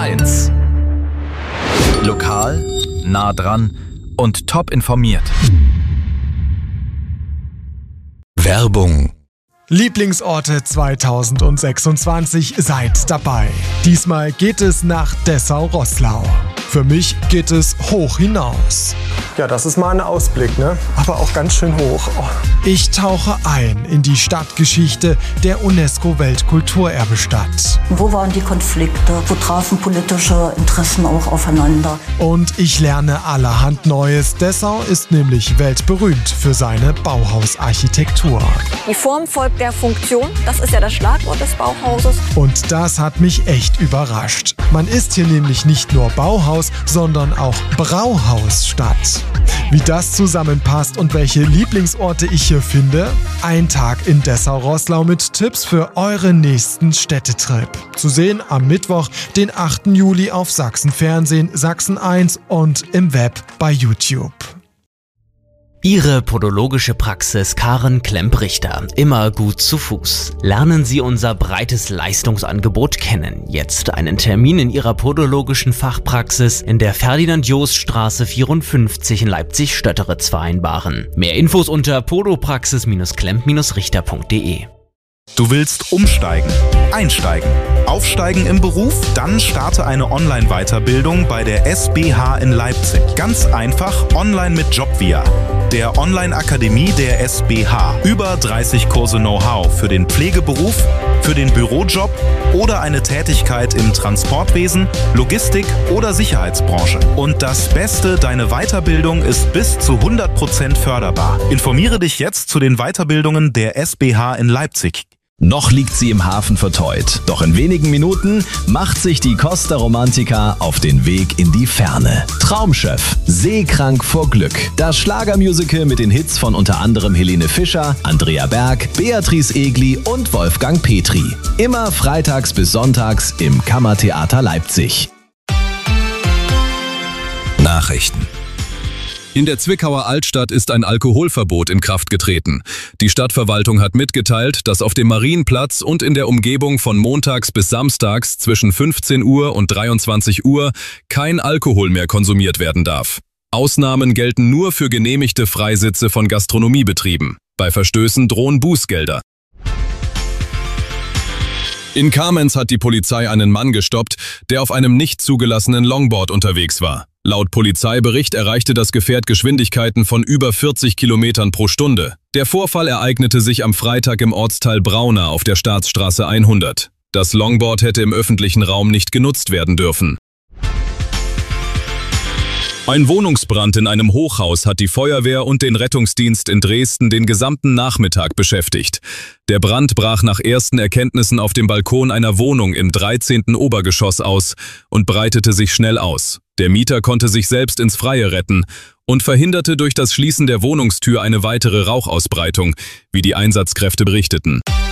1. Lokal, nah dran und top informiert. Werbung. Lieblingsorte 2026, seid dabei. Diesmal geht es nach Dessau-Roßlau. Für mich geht es hoch hinaus. Ja, das ist mal ein Ausblick, ne? Aber auch ganz schön hoch. Oh. Ich tauche ein in die Stadtgeschichte der UNESCO-Weltkulturerbestadt. Wo waren die Konflikte? Wo trafen politische Interessen auch aufeinander? Und ich lerne allerhand Neues. Dessau ist nämlich weltberühmt für seine Bauhausarchitektur. Die Form folgt der Funktion, das ist ja das Schlagwort des Bauhauses. Und das hat mich echt überrascht. Man ist hier nämlich nicht nur Bauhaus, sondern auch Brauhausstadt. Wie das zusammenpasst und welche Lieblingsorte ich hier finde? Ein Tag in Dessau-Roßlau mit Tipps für euren nächsten Städtetrip. Zu sehen am Mittwoch, den 8. Juli auf Sachsen Fernsehen, Sachsen 1 und im Web bei YouTube. Ihre podologische Praxis Karen Klemp-Richter. Immer gut zu Fuß. Lernen Sie unser breites Leistungsangebot kennen. Jetzt einen Termin in Ihrer podologischen Fachpraxis in der Ferdinand-Jost-Straße 54 in Leipzig-Stötteritz vereinbaren. Mehr Infos unter podopraxis-klemp-richter.de. Du willst umsteigen, einsteigen, aufsteigen im Beruf? Dann starte eine Online-Weiterbildung bei der SBH in Leipzig. Ganz einfach online mit Jobvia, der Online-Akademie der SBH. Über 30 Kurse Know-how für den Pflegeberuf, für den Bürojob oder eine Tätigkeit im Transportwesen, Logistik oder Sicherheitsbranche. Und das Beste, deine Weiterbildung ist bis zu 100% förderbar. Informiere dich jetzt zu den Weiterbildungen der SBH in Leipzig. Noch liegt sie im Hafen verteut, doch in wenigen Minuten macht sich die Costa Romantica auf den Weg in die Ferne. Traumschiff, seekrank vor Glück. Das Schlagermusical mit den Hits von unter anderem Helene Fischer, Andrea Berg, Beatrice Egli und Wolfgang Petri. Immer freitags bis sonntags im Kammertheater Leipzig. Nachrichten. In der Zwickauer Altstadt ist ein Alkoholverbot in Kraft getreten. Die Stadtverwaltung hat mitgeteilt, dass auf dem Marienplatz und in der Umgebung von montags bis samstags zwischen 15 Uhr und 23 Uhr kein Alkohol mehr konsumiert werden darf. Ausnahmen gelten nur für genehmigte Freisitze von Gastronomiebetrieben. Bei Verstößen drohen Bußgelder. In Kamenz hat die Polizei einen Mann gestoppt, der auf einem nicht zugelassenen Longboard unterwegs war. Laut Polizeibericht erreichte das Gefährt Geschwindigkeiten von über 40 Kilometern pro Stunde. Der Vorfall ereignete sich am Freitag im Ortsteil Brauna auf der Staatsstraße 100. Das Longboard hätte im öffentlichen Raum nicht genutzt werden dürfen. Ein Wohnungsbrand in einem Hochhaus hat die Feuerwehr und den Rettungsdienst in Dresden den gesamten Nachmittag beschäftigt. Der Brand brach nach ersten Erkenntnissen auf dem Balkon einer Wohnung im 13. Obergeschoss aus und breitete sich schnell aus. Der Mieter konnte sich selbst ins Freie retten und verhinderte durch das Schließen der Wohnungstür eine weitere Rauchausbreitung, wie die Einsatzkräfte berichteten.